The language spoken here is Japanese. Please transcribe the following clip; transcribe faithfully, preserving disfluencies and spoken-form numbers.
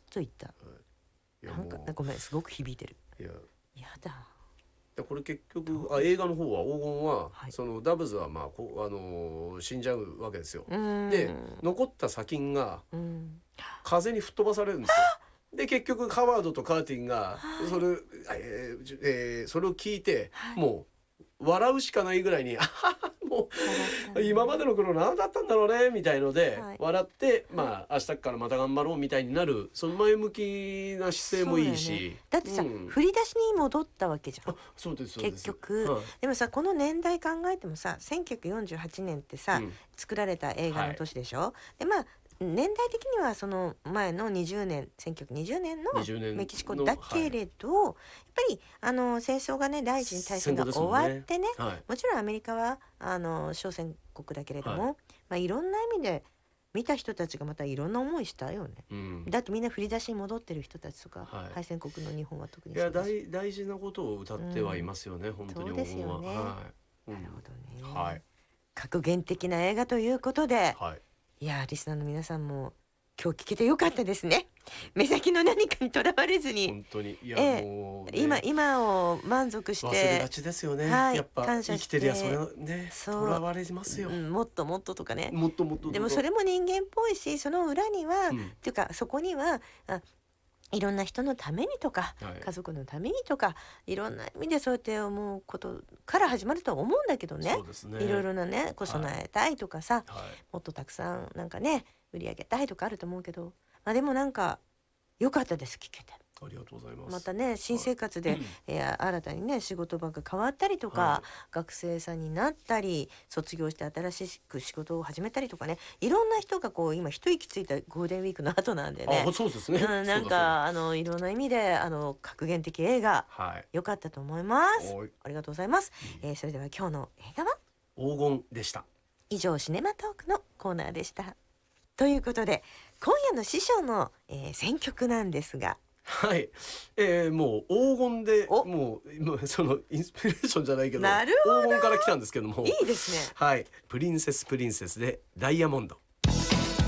と言った、 はい、いやなんかもうごめんすごく響いてる。 いややだ。 でこれ結局あ映画の方は黄金は、 はい、 そのダブズはまあこう、あのー死んじゃうわけですよ。 うんで残った砂金がうん風に吹っ飛ばされるんですよ。で結局ハワードとカーティンがはいそれ、えーえーそれを聞いて、 はい、 もう笑うしかないぐらいにあははもう今までの頃何だったんだろうねみたいので、 はい、 笑ってまあ明日からまた頑張ろうみたいになる、その前向きな姿勢もいいし、 だってさ、 うん、 振り出しに戻ったわけじゃん。 あそうですそうです結局、 はい、 でもさこの年代考えてもさせんきゅうひゃくよんじゅうはちねんってさ、うん、作られた映画の年でしょ、はい、でまあ年代的にはその前のにじゅうねんせんきゅうひゃくにじゅうねんのメキシコだけれど、はい、やっぱりあの戦争がね第一次大戦が終わってね、はい、もちろんアメリカはあの小戦国だけれども、はい、まあ、いろんな意味で見た人たちがまたいろんな思いしたよね、うん、だってみんな振り出しに戻ってる人たちとか、はい、敗戦国の日本は特にそうだし、 いや 大, 大事なことを歌ってはいますよね、うん、本当に。 そうですよね、 はい、 なるほどね、 はい、 格言的な映画ということで、 はい、 いやリスナーの皆さんも今日聞けてよかったですね。目先の何かにとらわれずに、 本当にいや、 えもう、ね、 今今を満足して忘れがちですよね、はい、やっぱ生きてりゃそれねとらわれますよ、 うん、もっともっととかね、 もっともっと。 でもそれも人間っぽいし、その裏には、うん、っていうかそこにはあいろんな人のためにとか、はい、家族のためにとかいろんな意味でそうやって思うことから始まるとは思うんだけどね。 そうですね、 いろいろなねこう備えたいとかさ、 はい、 もっとたくさんなんかね売り上げたいとかあると思うけど、まあ、でもなんか良かったです、聞けて。 ありがとうございます。 またね新生活で、はい、えー、新たにね仕事場が変わったりとか、はい、学生さんになったり卒業して新しく仕事を始めたりとかね、いろんな人がこう今一息ついたゴールデンウィークの後なんでね。 あ、そうですね、 うん、なんかあのいろんな意味であの格言的映画良、はい、かったと思います。ありがとうございます、うん、えー、それでは今日の映画は黄金でした。 以上シネマトークのコーナーでした。ということで今夜の師匠の、えー、選曲なんですが、 はい、えー、もう黄金でもう、もうそのインスピレーションじゃないけど、 なるほど黄金から来たんですけども、 いいですね。 はい、プリンセスプリンセスでダイヤモンド。